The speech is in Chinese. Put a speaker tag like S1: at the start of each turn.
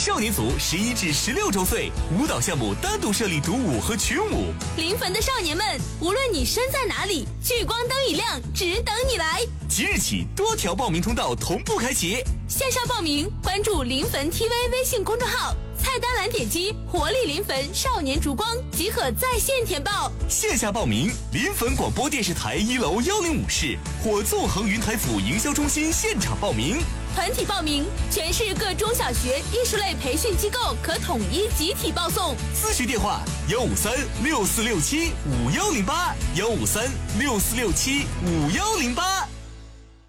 S1: 少年组11至16周岁，舞蹈项目单独设立独舞和群舞。
S2: 临汾的少年们，无论你身在哪里，聚光灯一亮，只等你来。
S1: 即日起，多条报名通道同步开启。
S2: 线上报名，关注临汾 TV 微信公众号，菜单栏点击活力临汾少年烛光即可在线填报。
S1: 线下报名，临汾广播电视台1楼105室或纵横云台府营销中心现场报名。
S2: 团体报名，全市各中小学艺术类培训机构可统一集体报送。
S1: 咨询电话：153-6467-5108，153-6467-5108。